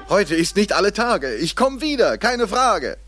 Heute ist nicht alle Tage. Ich komme wieder, keine Frage.